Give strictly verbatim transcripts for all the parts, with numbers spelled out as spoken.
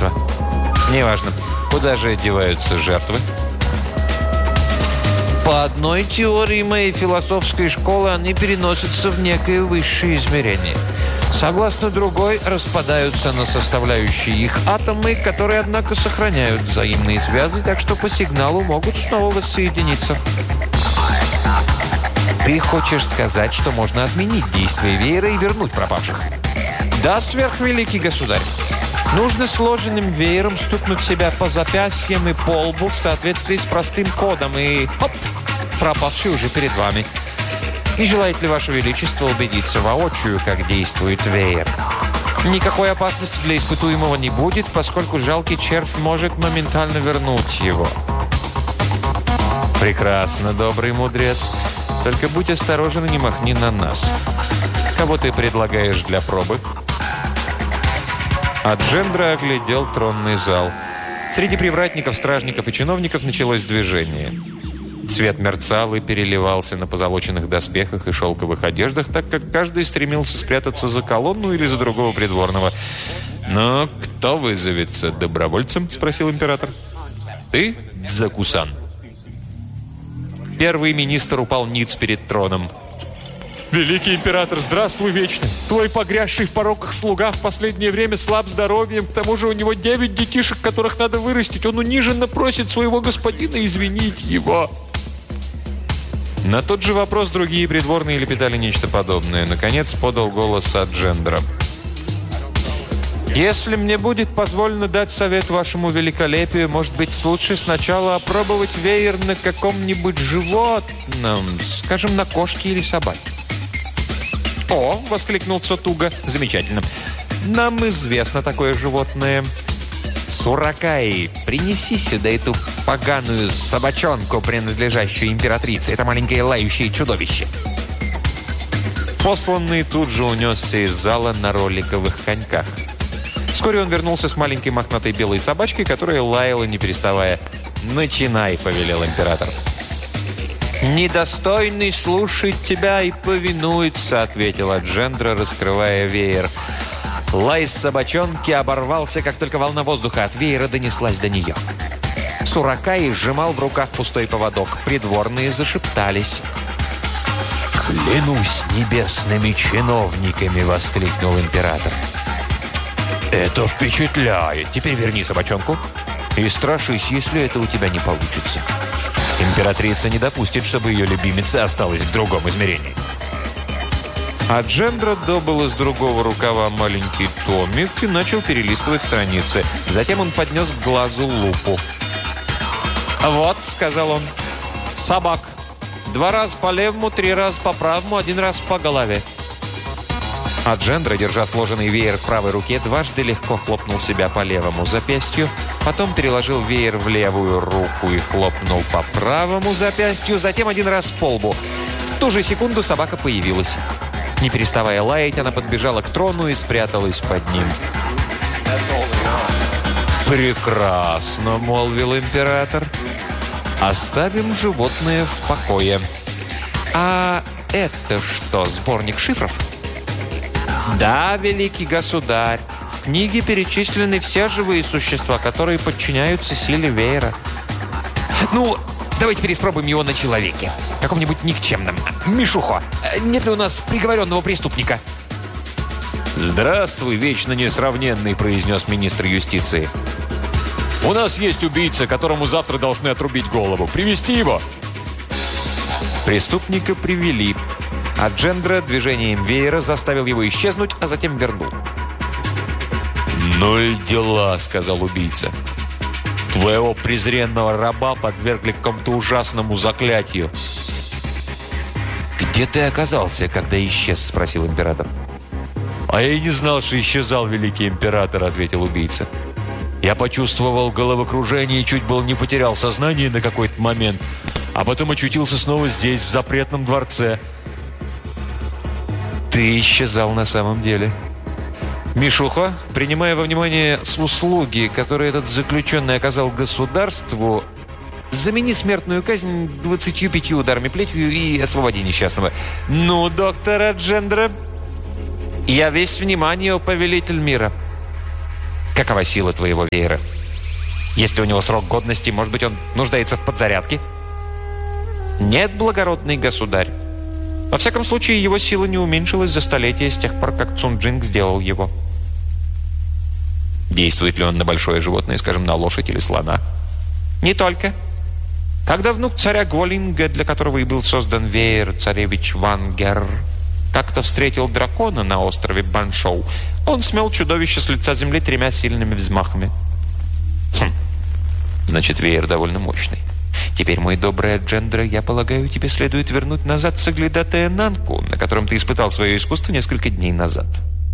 Величество. Неважно. Куда же деваются жертвы? По одной теории моей философской школы они переносятся в некое высшее измерение. Согласно другой, распадаются на составляющие их атомы, которые, однако, сохраняют взаимные связи, так что по сигналу могут снова воссоединиться. Ты хочешь сказать, что можно отменить действие веера и вернуть пропавших? Да, сверхвеликий государь. Нужно сложенным веером стукнуть себя по запястьям и по лбу в соответствии с простым кодом, и хоп, пропавший уже перед вами. Не желает ли Ваше Величество убедиться воочию, как действует веер? Никакой опасности для испытуемого не будет, поскольку жалкий червь может моментально вернуть его. Прекрасно, добрый мудрец. Только будь осторожен и не махни на нас. Кого ты предлагаешь для пробы? А Джендра оглядел тронный зал. Среди привратников, стражников и чиновников началось движение. Свет мерцал и переливался на позолоченных доспехах и шелковых одеждах, так как каждый стремился спрятаться за колонну или за другого придворного. «Но кто вызовется добровольцем?» – спросил император. «Ты, Дзакусан». Первый министр упал ниц перед троном. «Великий император, здравствуй вечно! Твой погрязший в пороках слуга в последнее время слаб здоровьем, к тому же у него девять детишек, которых надо вырастить. Он униженно просит своего господина извинить его». На тот же вопрос другие придворные лепетали нечто подобное. Наконец подал голос Аджендра. «Если мне будет позволено дать совет вашему великолепию, может быть, лучше сначала опробовать веер на каком-нибудь животном, скажем, на кошке или собаке». «О!» — воскликнул Цотуга. «Замечательно. Нам известно такое животное. Суракаи, принеси сюда эту поганую собачонку, принадлежащую императрице. Это маленькое лающее чудовище». Посланный тут же унесся из зала на роликовых коньках. Вскоре он вернулся с маленькой мохнатой белой собачкой, которая лаяла, не переставая. «Начинай», — повелел император. «Недостойный слушать тебя и повинуется», — ответила Джендра, раскрывая веер. Лай собачонки оборвался, как только волна воздуха от веера донеслась до нее. Суракай сжимал в руках пустой поводок. Придворные зашептались. «Клянусь небесными чиновниками!» — воскликнул император. «Это впечатляет! Теперь верни собачонку и страшись, если это у тебя не получится. Императрица не допустит, чтобы ее любимица осталась в другом измерении». А Джендра добыл из другого рукава маленький томик и начал перелистывать страницы. Затем он поднес к глазу лупу. «Вот», — сказал он, — «собак. Два раза по левому, три раза по правому, один раз по голове». А Джендра, держа сложенный веер в правой руке, дважды легко хлопнул себя по левому запястью, потом переложил веер в левую руку и хлопнул по правому запястью, затем один раз по лбу. В ту же секунду собака появилась. Не переставая лаять, она подбежала к трону и спряталась под ним. «Прекрасно», — молвил император. «Оставим животное в покое». «А это что, сборник шифров?» «Да, великий государь. В книге перечислены все живые существа, которые подчиняются силе веера». «Ну, давайте переспробуем его на человеке. Каком-нибудь никчемном. Мишухо, нет ли у нас приговоренного преступника?» «Здравствуй, вечно несравненный», — произнес министр юстиции. «У нас есть убийца, которому завтра должны отрубить голову. Привести его?» Преступника привели, а Джендра движением веера заставил его исчезнуть, а затем вернул. «Ну и дела», — сказал убийца. «Твоего презренного раба подвергли какому-то ужасному заклятию». «Где ты оказался, когда исчез?» — спросил император. «А я и не знал, что исчезал, великий император», — ответил убийца. «Я почувствовал головокружение и чуть было не потерял сознание на какой-то момент, а потом очутился снова здесь, в запретном дворце». «Ты исчезал на самом деле». «Мишуха, принимая во внимание услуги, которые этот заключенный оказал государству, замени смертную казнь двадцатью пятью ударами плетью и освободи несчастного». «Ну, доктор Аджендра?» «Я весь внимание, о повелитель мира». Какова сила твоего веера? Есть ли у него срок годности? Может быть, он нуждается в подзарядке? Нет, благородный государь. Во всяком случае, его сила не уменьшилась за столетия с тех пор, как Цунджинг сделал его. Действует ли он на большое животное, скажем, на лошадь или слона? Не только. Когда внук царя Гволинга, для которого и был создан веер, царевич Вангер, как-то встретил дракона на острове Баншоу, он смел чудовище с лица земли тремя сильными взмахами. Хм. Значит, веер довольно мощный. Теперь, мой добрый Аджендра, я полагаю, тебе следует вернуть назад соглядатая Нанку, на котором ты испытал свое искусство несколько дней назад.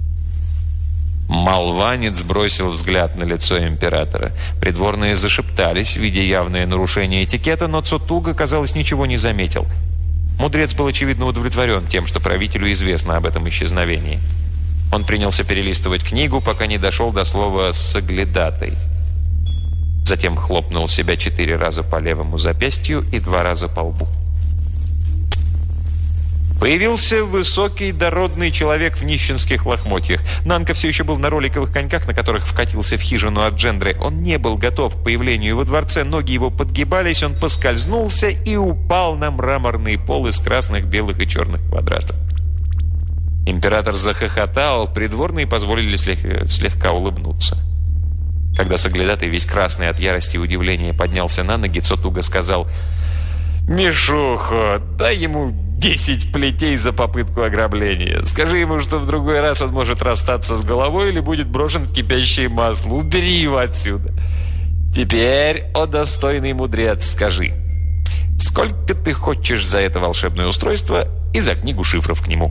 Малванец бросил взгляд на лицо императора. Придворные зашептались, видя явное нарушение этикета, но Цотуга, казалось, ничего не заметил. Мудрец был, очевидно, удовлетворен тем, что правителю известно об этом исчезновении. Он принялся перелистывать книгу, пока не дошел до слова «соглядатай». Затем хлопнул себя четыре раза по левому запястью и два раза по лбу. Появился высокий, дородный человек в нищенских лохмотьях. Нанка все еще был на роликовых коньках, на которых вкатился в хижину Аджендры. Он не был готов к появлению во дворце, ноги его подгибались, он поскользнулся и упал на мраморный пол из красных, белых и черных квадратов. Император захохотал, придворные позволили слег... слегка улыбнуться. Когда соглядатай, весь красный от ярости и удивления, поднялся на ноги, Цотуга сказал: «Мишухо, дай ему десять плетей за попытку ограбления. Скажи ему, что в другой раз он может расстаться с головой или будет брошен в кипящее масло. Убери его отсюда. Теперь, о достойный мудрец, скажи, сколько ты хочешь за это волшебное устройство и за книгу шифров к нему?»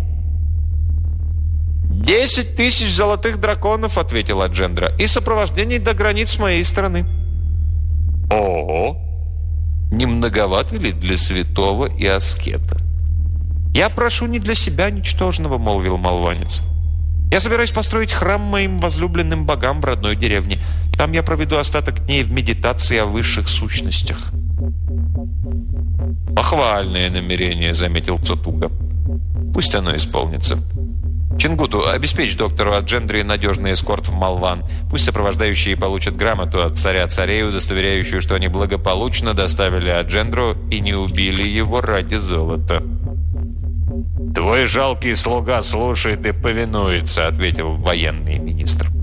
«Десять тысяч золотых драконов», — ответил Аджендра, — «и сопровождение до границ с моей стороны». «Ого! Не многовато ли для святого и аскета?» «Я прошу не для себя ничтожного», — молвил Малванец. «Я собираюсь построить храм моим возлюбленным богам в родной деревне. Там я проведу остаток дней в медитации о высших сущностях». «Похвальное намерение», — заметил Цотуга. «Пусть оно исполнится. Чингуту, обеспечь доктору Аджендре надежный эскорт в Малван. Пусть сопровождающие получат грамоту от царя-царей, удостоверяющую, что они благополучно доставили Аджендру и не убили его ради золота». «Твой жалкий слуга слушает и повинуется», — ответил военный министр.